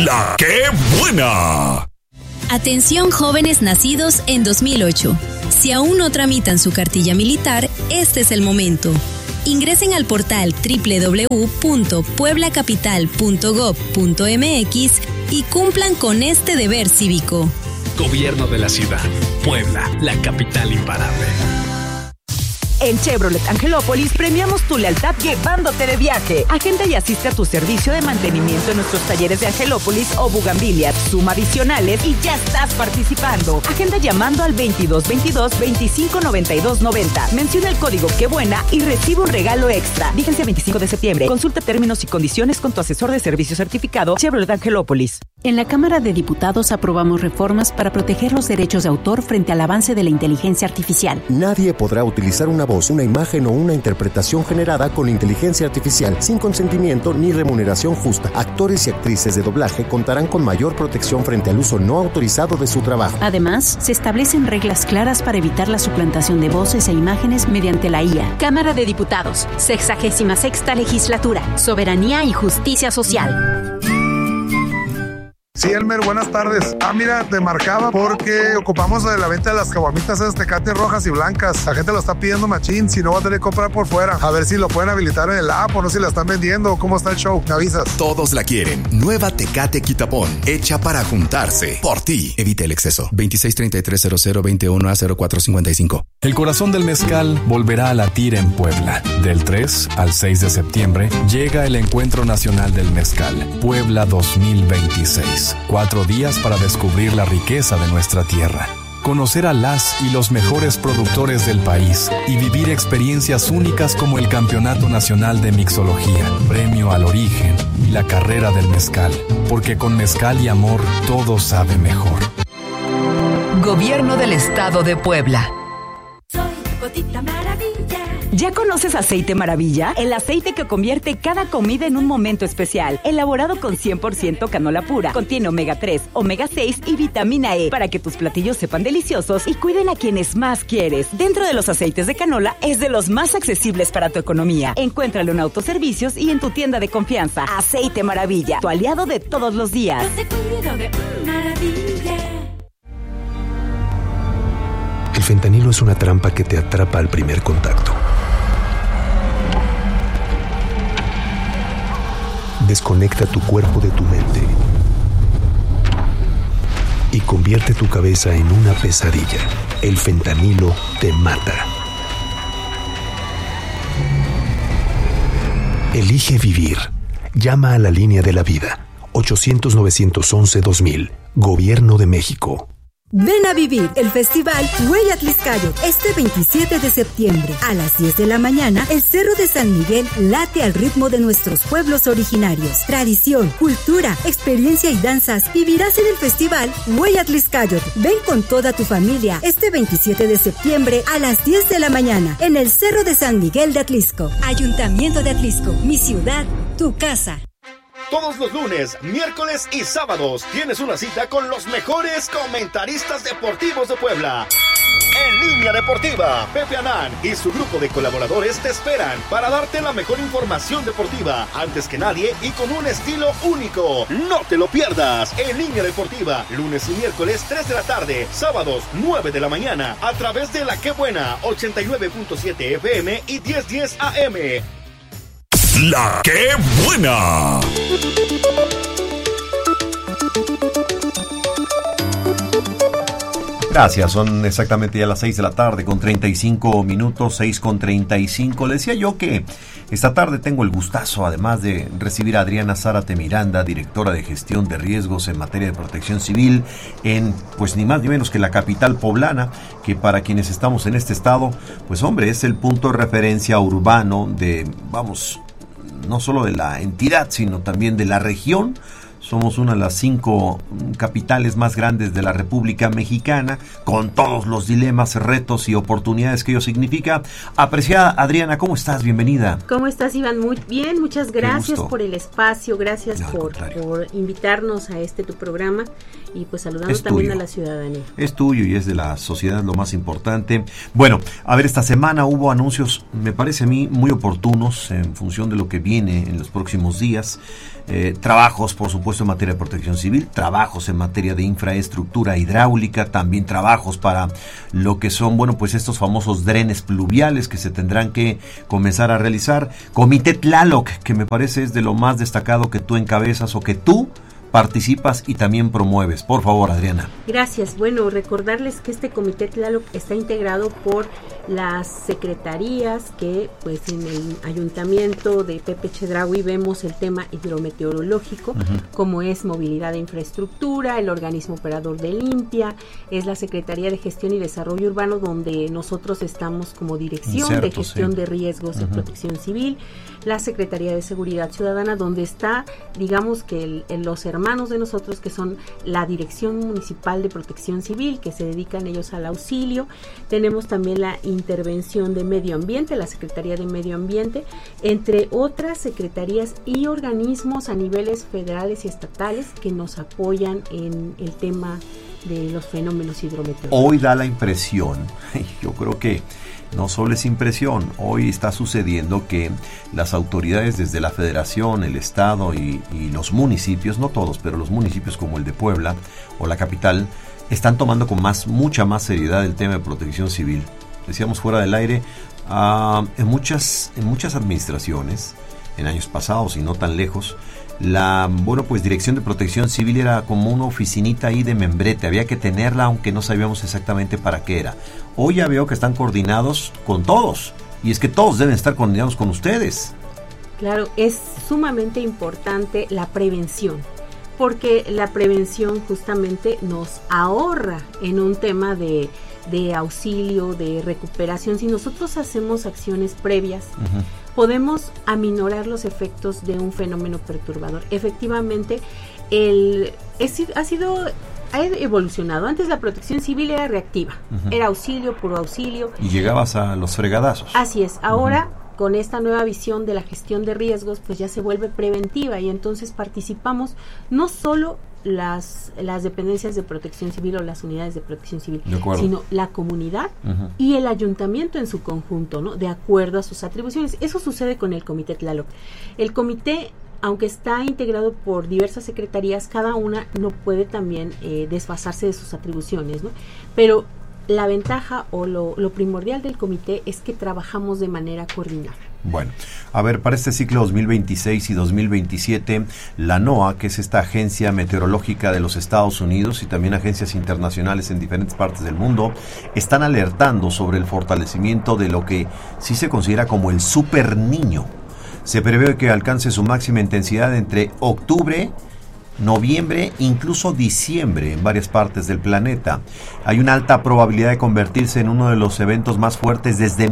La ¡Qué buena! Atención jóvenes nacidos en 2008. Si aún no tramitan su cartilla militar, este es el momento. Ingresen al portal www.pueblacapital.gov.mx y cumplan con este deber cívico. Gobierno de la Ciudad. Puebla, la capital imparable. En Chevrolet Angelópolis premiamos tu lealtad llevándote de viaje. Agenda y asiste a tu servicio de mantenimiento en nuestros talleres de Angelópolis o Bugambilias. Suma adicionales y ya estás participando. Agenda llamando al 2222-259290. Menciona el código ¡Qué buena! Y recibe un regalo extra. Vigencia 25 de septiembre. Consulta términos y condiciones con tu asesor de servicio certificado Chevrolet Angelópolis. En la Cámara de Diputados aprobamos reformas para proteger los derechos de autor frente al avance de la inteligencia artificial. Nadie podrá utilizar una voz, una imagen o una interpretación generada con inteligencia artificial sin consentimiento ni remuneración justa. Actores y actrices de doblaje contarán con mayor protección frente al uso no autorizado de su trabajo. Además, se establecen reglas claras para evitar la suplantación de voces e imágenes mediante la IA. Cámara de Diputados, 66ª Legislatura, Soberanía y Justicia Social. Sí, Elmer, buenas tardes. Mira, te marcaba porque ocupamos la venta de las caguamitas Tecate rojas y blancas. La gente lo está pidiendo machín, si no va a tener que comprar por fuera. A ver si lo pueden habilitar en el app o no, si la están vendiendo. ¿Cómo está el show? Me avisas. Todos la quieren. Nueva Tecate Quitapón, hecha para juntarse. Por ti. Evita el exceso. 26330021A0455. El corazón del mezcal volverá a latir en Puebla. Del 3 al 6 de septiembre llega el Encuentro Nacional del Mezcal, Puebla 2026. 4 días para descubrir la riqueza de nuestra tierra, conocer a las y los mejores productores del país y vivir experiencias únicas como el Campeonato Nacional de Mixología, Premio al Origen y la Carrera del Mezcal, porque con mezcal y amor todo sabe mejor. Gobierno del Estado de Puebla. Soy Gotita Maravilla. ¿Ya conoces Aceite Maravilla? El aceite que convierte cada comida en un momento especial. Elaborado con 100% canola pura. Contiene omega 3, omega 6 y vitamina E para que tus platillos sepan deliciosos y cuiden a quienes más quieres. Dentro de los aceites de canola es de los más accesibles para tu economía. Encuéntralo en autoservicios y en tu tienda de confianza. Aceite Maravilla, tu aliado de todos los días. El fentanilo es una trampa que te atrapa al primer contacto. Desconecta tu cuerpo de tu mente y convierte tu cabeza en una pesadilla. El fentanilo te mata. Elige vivir. Llama a la línea de la vida. 800-911-2000. Gobierno de México. Ven a vivir el festival Huella Tliscayot este 27 de septiembre. A las 10 de la mañana, el Cerro de San Miguel late al ritmo de nuestros pueblos originarios. Tradición, cultura, experiencia y danzas vivirás en el festival Huella Tliscayot. Ven con toda tu familia este 27 de septiembre a las 10 de la mañana en el Cerro de San Miguel de Atlisco. Ayuntamiento de Atlisco, mi ciudad, tu casa. Todos los lunes, miércoles y sábados tienes una cita con los mejores comentaristas deportivos de Puebla. En Línea Deportiva, Pepe Anán y su grupo de colaboradores te esperan para darte la mejor información deportiva antes que nadie y con un estilo único. No te lo pierdas. En Línea Deportiva, lunes y miércoles 3 de la tarde, sábados 9 de la mañana a través de La Qué Buena 89.7 FM y 1010 AM. La ¡Qué buena! Gracias, son exactamente ya las 6 de la tarde con 35 minutos, 6:35. Le decía yo que esta tarde tengo el gustazo, además de recibir a Adriana Zárate Miranda, directora de gestión de riesgos en materia de protección civil en, pues ni más ni menos que la capital poblana, que para quienes estamos en este estado, pues hombre, es el punto de referencia urbano de, vamos, no solo de la entidad, sino también de la región. Somos una de las 5 capitales más grandes de la República Mexicana, con todos los dilemas, retos y oportunidades que ello significa. Apreciada Adriana, ¿cómo estás? Bienvenida. ¿Cómo estás, Iván? Muy bien, muchas gracias por el espacio, gracias por invitarnos a tu programa y pues saludando también a la ciudadanía. Es tuyo y es de la sociedad lo más importante. Bueno, a ver, esta semana hubo anuncios, me parece a mí, muy oportunos en función de lo que viene en los próximos días. Trabajos, por supuesto, supuesto en materia de protección civil, trabajos en materia de infraestructura hidráulica, también trabajos para lo que son, bueno, pues estos famosos drenes pluviales que se tendrán que comenzar a realizar. Comité Tlaloc, que me parece es de lo más destacado que tú encabezas o que tú participas y también promueves. Por favor, Adriana. Gracias. Bueno, recordarles que este Comité Tlaloc está integrado por las secretarías que, pues, en el ayuntamiento de Pepe Chedraui vemos el tema hidrometeorológico, como es movilidad e infraestructura, el organismo operador de Limpia, es la Secretaría de Gestión y Desarrollo Urbano, donde nosotros estamos como dirección de gestión de riesgos de protección civil, la Secretaría de Seguridad Ciudadana, donde está, digamos que los hermanos de nosotros, que son la Dirección Municipal de Protección Civil, que se dedican ellos al auxilio. Tenemos también la intervención de Medio Ambiente, la Secretaría de Medio Ambiente, entre otras secretarías y organismos a niveles federales y estatales que nos apoyan en el tema de los fenómenos hidrometeorológicos. Hoy da la impresión, yo creo que no solo es impresión, hoy está sucediendo que las autoridades desde la federación, el estado y los municipios, no todos, pero los municipios como el de Puebla o la capital, están tomando con mucha más seriedad el tema de protección civil. Decíamos fuera del aire, en muchas administraciones, en años pasados y no tan lejos, la Dirección de Protección Civil era como una oficinita ahí de membrete, había que tenerla aunque no sabíamos exactamente para qué era. Hoy ya veo que están coordinados con todos, y es que todos deben estar coordinados con ustedes. Claro, es sumamente importante la prevención, porque la prevención justamente nos ahorra en un tema de auxilio, de recuperación. Si nosotros hacemos acciones previas, podemos aminorar los efectos de un fenómeno perturbador. Efectivamente, ha evolucionado. Antes la protección civil era reactiva, era auxilio, puro auxilio. Y llegabas a los fregadazos. Así es. Ahora, con esta nueva visión de la gestión de riesgos, pues ya se vuelve preventiva, y entonces participamos no solo las dependencias de protección civil o las unidades de protección civil, sino la comunidad y el ayuntamiento en su conjunto, ¿no? De acuerdo a sus atribuciones. Eso sucede con el Comité Tlaloc. El comité, aunque está integrado por diversas secretarías, cada una no puede también desfasarse de sus atribuciones, ¿no? Pero la ventaja o lo primordial del comité es que trabajamos de manera coordinada. Bueno, a ver, para este ciclo 2026 y 2027, la NOAA, que es esta agencia meteorológica de los Estados Unidos y también agencias internacionales en diferentes partes del mundo, están alertando sobre el fortalecimiento de lo que sí se considera como el Super Niño. Se prevé que alcance su máxima intensidad entre octubre, noviembre, incluso diciembre en varias partes del planeta. Hay una alta probabilidad de convertirse en uno de los eventos más fuertes desde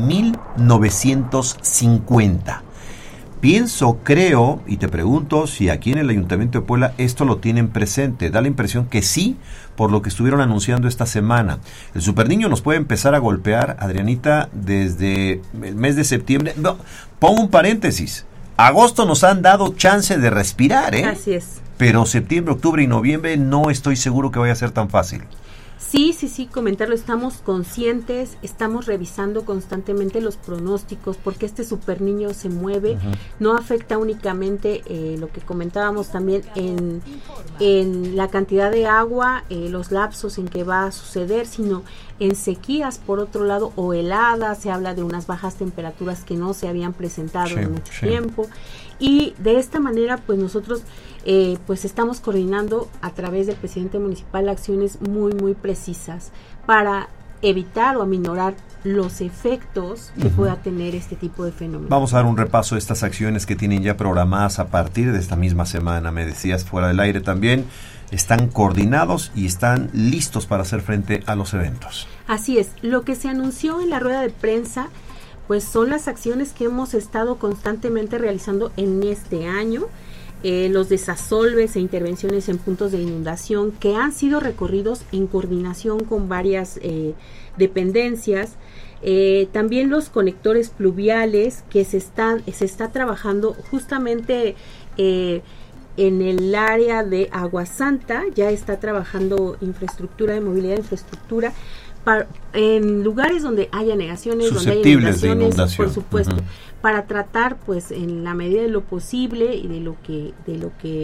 1950. Creo, y te pregunto si aquí en el Ayuntamiento de Puebla esto lo tienen presente. Da la impresión que sí, por lo que estuvieron anunciando esta semana. El Superniño nos puede empezar a golpear, Adrianita, desde el mes de septiembre. No, pongo un paréntesis. Agosto nos han dado chance de respirar, ¿eh? Así es. Pero septiembre, octubre y noviembre no estoy seguro que vaya a ser tan fácil. Sí, comentarlo, estamos conscientes, estamos revisando constantemente los pronósticos, porque este superniño se mueve, no afecta únicamente lo que comentábamos también en la cantidad de agua, los lapsos en que va a suceder, sino en sequías, por otro lado, o heladas. Se habla de unas bajas temperaturas que no se habían presentado en mucho tiempo, y de esta manera pues nosotros pues estamos coordinando a través del presidente municipal acciones muy muy precisas para evitar o aminorar los efectos que pueda tener este tipo de fenómenos. Vamos a dar un repaso de estas acciones que tienen ya programadas a partir de esta misma semana. Me decías fuera del aire también, están coordinados y están listos para hacer frente a los eventos. Así es, lo que se anunció en la rueda de prensa pues son las acciones que hemos estado constantemente realizando en este año. Los desasolves e intervenciones en puntos de inundación que han sido recorridos en coordinación con varias dependencias. También los conectores pluviales que se está trabajando justamente en el área de Agua Santa. Ya está trabajando infraestructura de movilidad, infraestructura en lugares donde haya negaciones, donde haya inundaciones, por supuesto, para tratar pues en la medida de lo posible y de lo que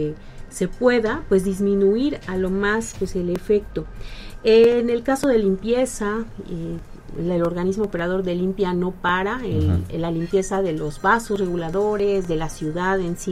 se pueda pues disminuir a lo más pues el efecto. En el caso de limpieza, el organismo operador de limpia no para, la limpieza de los vasos reguladores, de la ciudad en sí,